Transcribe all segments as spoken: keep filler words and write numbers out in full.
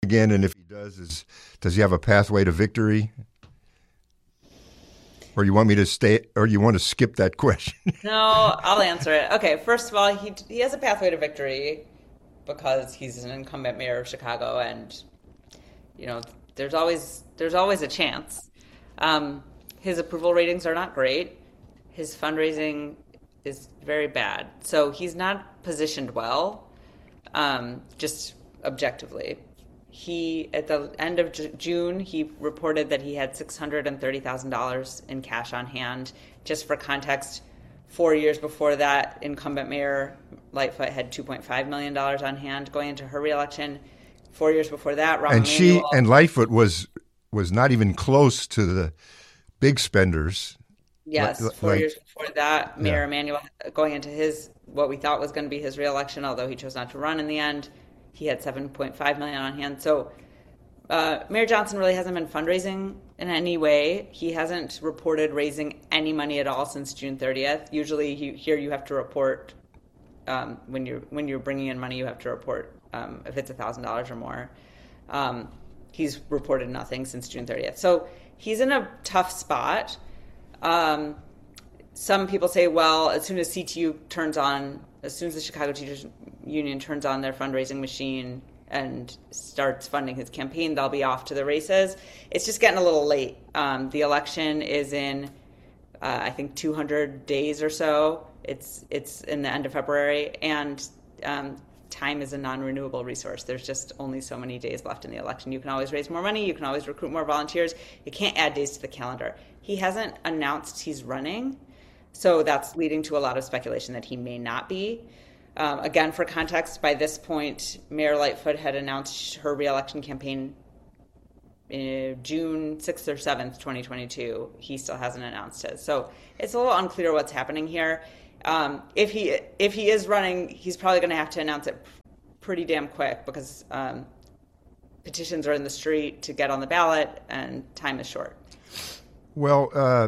again? And if he does, is does he have a pathway to victory? Or you want me to stay, or you want to skip that question? No, I'll answer it. Okay, first of all, he he has a pathway to victory because he's an incumbent mayor of Chicago, and you know there's always there's always a chance. Um, his approval ratings are not great. His fundraising is very bad, so he's not positioned well. Um, just objectively. He, at the end of J- June, he reported that he had six hundred thirty thousand dollars in cash on hand. Just for context, four years before that, incumbent Mayor Lightfoot had two point five million dollars on hand going into her reelection. Four years before that, Rahm and she Emanuel, and Lightfoot was was not even close to the big spenders. yes, Like, four like, years before that, Mayor yeah. Emanuel going into his, what we thought was going to be his reelection, although he chose not to run in the end. He had seven point five million dollars on hand. So uh, Mayor Johnson really hasn't been fundraising in any way. He hasn't reported raising any money at all since June thirtieth. Usually he, here you have to report um, when you're when you're bringing in money, you have to report um, if it's one thousand dollars or more. Um, he's reported nothing since June thirtieth. So he's in a tough spot. Um, some people say, well, as soon as C T U turns on, as soon as the Chicago Teachers Union turns on their fundraising machine and starts funding his campaign, they'll be off to the races. It's just getting a little late. Um, the election is in, uh, I think, two hundred days or so. It's it's in the end of February, and um, time is a non-renewable resource. There's just only so many days left in the election. You can always raise more money. You can always recruit more volunteers. You can't add days to the calendar. He hasn't announced he's running, so that's leading to a lot of speculation that he may not be. Um, again, for context, by this point, Mayor Lightfoot had announced her reelection campaign in June sixth or seventh, twenty twenty-two. He still hasn't announced his. So it's a little unclear what's happening here. Um, if he if he is running, he's probably going to have to announce it pretty damn quick because um, petitions are in the street to get on the ballot and time is short. Well, uh,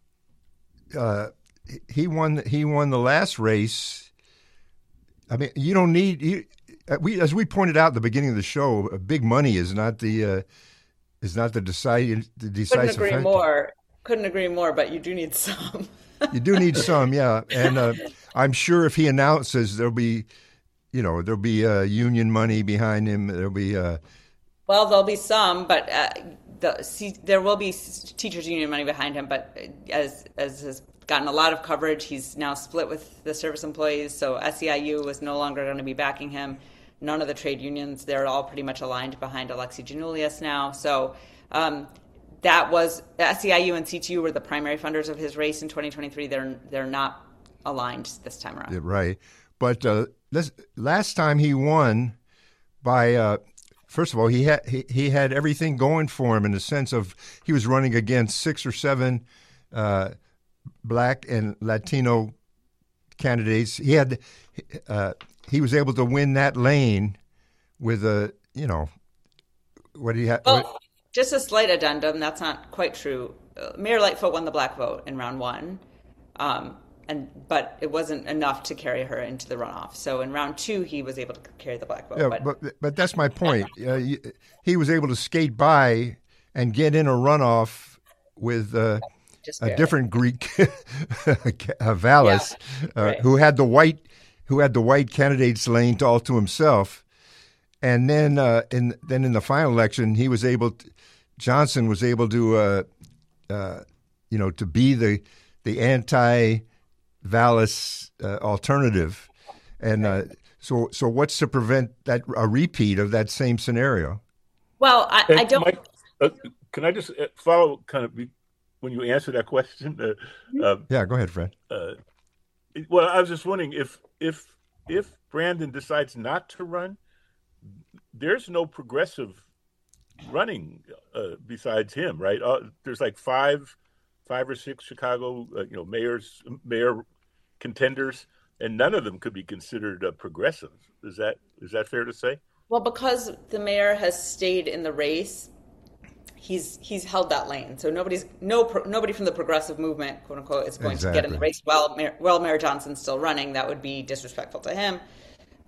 uh, he won. He won the last race. I mean, you don't need you, we as we pointed out at the beginning of the show. Big money is not the uh, is not the decide the decisive. Couldn't agree factor. more. Couldn't agree more. But you do need some. You do need some, yeah. And uh, I'm sure if he announces, there'll be, you know, there'll be uh, union money behind him. There'll be. Uh, well, there'll be some, but uh, the see, there will be teachers union money behind him. But as as has gotten a lot of coverage, he's now split with the service employees. So S E I U is no longer going to be backing him. None of the trade unions, they're all pretty much aligned behind Alexi Giannoulias now. So um, that was S E I U and C T U were the primary funders of his race in twenty twenty-three. They're they're not aligned this time around. Yeah, right, but uh, this, last time he won by. Uh, First of all, he had he, he had everything going for him in the sense of he was running against six or seven uh, Black and Latino candidates. He had uh, he was able to win that lane with a you know what he had. Well, what, just a slight addendum. That's not quite true. Uh, Mayor Lightfoot won the Black vote in round one. Um, And, but it wasn't enough to carry her into the runoff. So in round two, he was able to carry the Black vote. Yeah, but, but but that's my point. Uh, he was able to skate by and get in a runoff with uh, a different Greek, Vallis, yeah, right. uh, who had the white who had the white candidates lane all to himself. And then uh, in then in the final election, he was able. To, Johnson was able to, uh, uh, you know, to be the the anti. Vallis uh, alternative, and uh, so so what's to prevent that a repeat of that same scenario? Well, I, I don't. Mike, uh, can I just follow kind of when you answer that question? Uh, uh, yeah, go ahead, Fred. Uh, well, I was just wondering if if if Brandon decides not to run, there's no progressive running uh, besides him, right? Uh, there's like five. Five or six Chicago, uh, you know, mayors, mayor contenders, and none of them could be considered uh, progressive. Is that is that fair to say? Well, because the mayor has stayed in the race, he's he's held that lane. So nobody's no nobody from the progressive movement, quote unquote, is going exactly. to get in the race. While Mayor, while Mayor Johnson's still running, that would be disrespectful to him.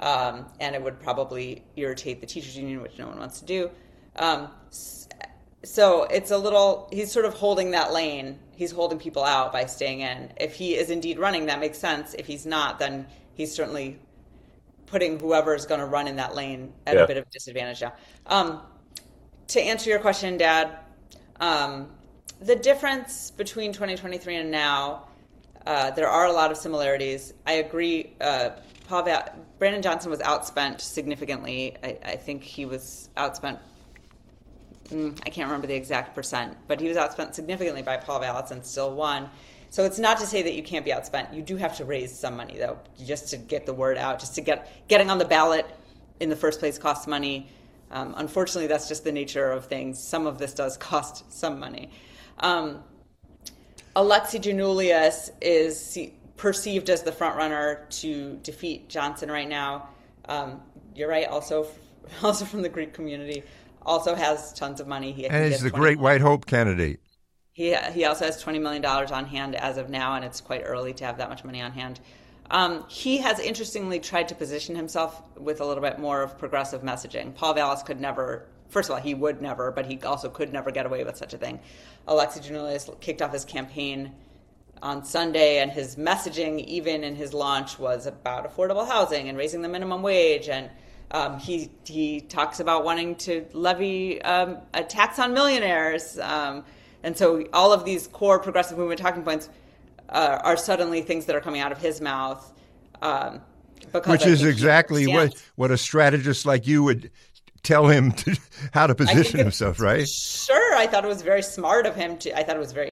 um, and it would probably irritate the teachers union, which no one wants to do. Um, so it's a little, he's sort of holding that lane. He's holding people out by staying in. If he is indeed running, that makes sense. If he's not, then he's certainly putting whoever is going to run in that lane at yeah. a bit of a disadvantage now. Um, to answer your question, Dad, um, the difference between twenty twenty-three and now, uh, there are a lot of similarities. I agree. Uh, Paul Va- Brandon Johnson was outspent significantly. I, I think he was outspent. Mm, I can't remember the exact percent, but he was outspent significantly by Paul Vallis and still won. So it's not to say that you can't be outspent. You do have to raise some money, though, just to get the word out, just to get getting on the ballot in the first place costs money. Um, unfortunately, that's just the nature of things. Some of this does cost some money. Um, Alexi Giannoulias is perceived as the front runner to defeat Johnson right now. Um, you're right. Also, also from the Greek community, also has tons of money. He, and he's the great White Hope candidate. He he also has twenty million dollars on hand as of now, and it's quite early to have that much money on hand. Um, he has interestingly tried to position himself with a little bit more of progressive messaging. Paul Vallis could never, first of all, he would never, but he also could never get away with such a thing. Alexi Giannoulias kicked off his campaign on Sunday, and his messaging, even in his launch, was about affordable housing and raising the minimum wage. And um, he he talks about wanting to levy um, a tax on millionaires. Um, and so all of these core progressive movement talking points uh, are suddenly things that are coming out of his mouth. Um, because Which I is think exactly he what, what a strategist like you would tell him to, how to position himself, right? Sure. I thought it was very smart of him to, I thought it was very